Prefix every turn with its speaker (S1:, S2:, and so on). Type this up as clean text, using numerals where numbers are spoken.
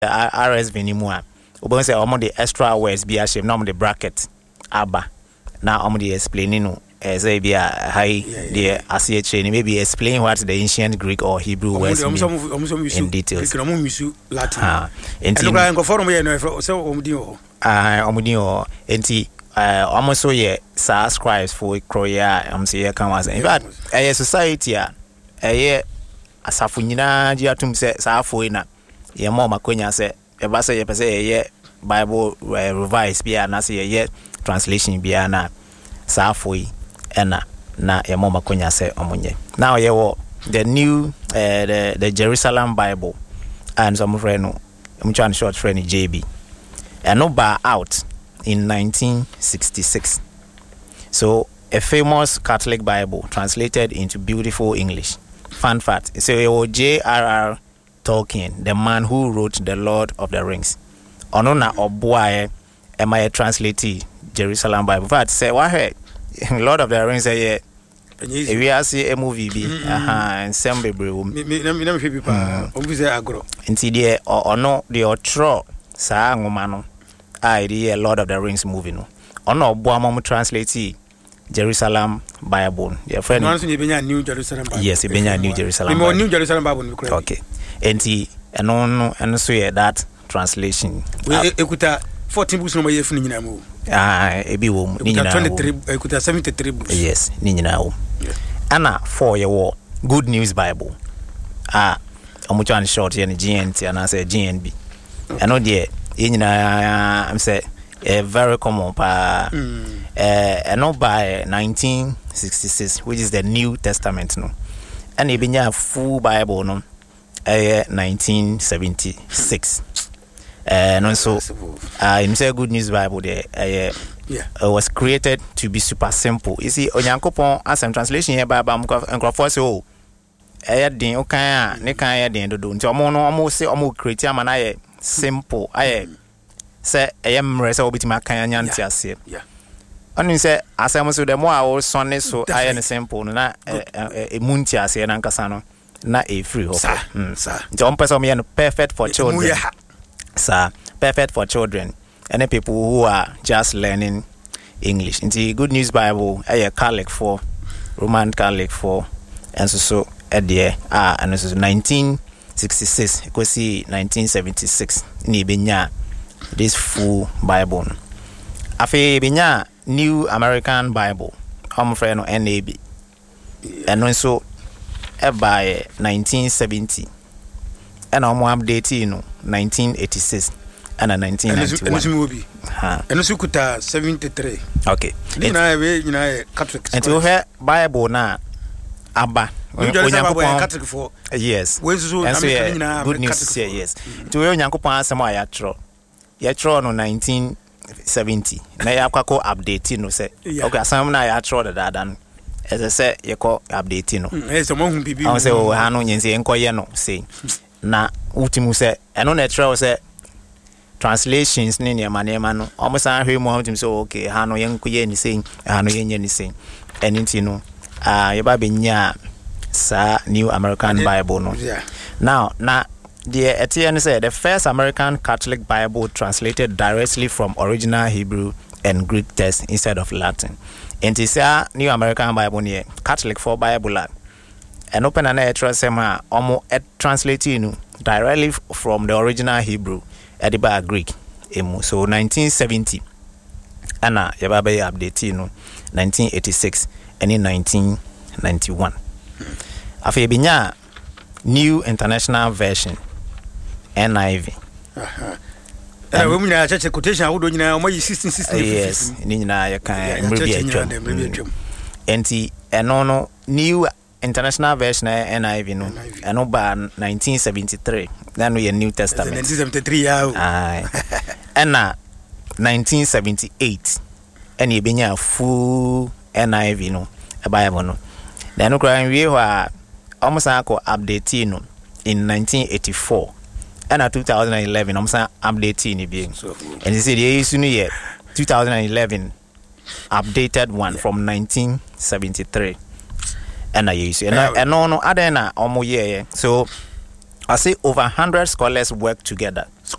S1: RSV ni mu a obo say omo the extra words be ashem na omo the bracket aba na omo the explaining no say be high the ase chain maybe explain what the ancient Greek or Hebrew words mean in details.
S2: Latin. And go for me no so
S1: omudi o enti almost so ye scribes for kroya say kan was in fact society a asafo nyina ji atum say safo na ye mo makonya say e ba say ye pese ye Bible revised bia na say ye translation bia na safo ena na ye mo makonya say omonye now ye wo the new the Jerusalem Bible and some friend no I'm trying short friend JB and no bar out in 1966. So a famous Catholic Bible translated into beautiful English. Fun fact, so J.R.R. Tolkien, the man who wrote The Lord of the Rings. Onona oboae am I translated Jerusalem Bible. But say what Lord of the Rings say we are see a movie be and some baby agro. Inti de ono de otro sa ngoma no a Lord of the Rings movie no. Ono oboa mom translate Jerusalem Bible. Your friend
S2: New Jerusalem Bible.
S1: Yes, New Jerusalem Bible.
S2: New Jerusalem Bible.
S1: Okay. Enti eno so that translation.
S2: We ekuta 14 books no ye funi nyina mo.
S1: Ebi wo mu ni nyina.
S2: 23 ekuta 73 books.
S1: Yes, ni nyina wo. Ana 4 ye wo Good News Bible. Omucho an short ye ni GNT and I say GNB. Eno de ye nyina am say very common and by 1966, which is the New Testament no. And ibinya full Bible no 1976. And also in say Good News Bible there was created to be super simple. You see onyankopon as some translation here Bible nkrofo say oh den o kan ne kan den dodo nti omo say omo create am na simple say mre say obitima kan anya nti ase onu say asem so the more I was sonne so I simple na munti ase na nkasa no na free hope nti on person me perfect for children perfect for children and people who are just learning English. Nti Good News Bible Catholic for Roman Catholic for and so there and so 1966 you see 1976 ni benya this full Bible. Afi benya New American Bible. I'm friend no NAB. And so by 1970 and I'm updating 1986 and 1991.
S2: And so kuta 73.
S1: Okay.
S2: You know Catholic.
S1: And to her Bible na aba.
S2: Catholic for
S1: yes.
S2: And so
S1: Good News here, yes. To we onyankopon asem a yatro no 1970 na yakwa update no say okay asem na yatro the dada no as I say yako update no
S2: so mo hu bibi
S1: I say o ha no nyense enkoye no say na ultimu say eno na tro say translations ni nema no almost an hwe mo ultimu say okay ha no yenkoye ni say ha no yenye ni say eninti no yeba benya sa New American Bible no now na the Etienne said the first American Catholic Bible translated directly from original Hebrew and Greek text instead of Latin. And this New American Bible near Catholic for Bible and open an etrasema almost translating directly from the original Hebrew ediba Greek. So 1970 Anna Yababe update 1986 and in 1991. Afibinya New International Version NIV.
S2: We na church quotation awodo nyina o mayi 1660.
S1: Yes, ni nyina ya kan mrebi atwa. Enti eno no New International Version NIV no eno ba 1973. Then we New Testament.
S2: 1973 ya.
S1: Ena 1978. Eni ebenya full NIV no e Bible no. Then we we almost update no in 1984 and 2011 almost update ni being and you see the issue year 2011 updated one from 1973 and I use and no other na almost year so I say over 100 scholars work together